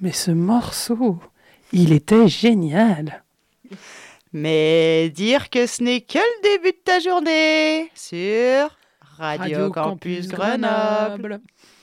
Mais ce morceau, il était génial. Mais dire que ce n'est que le début de ta journée sur Radio Campus Grenoble.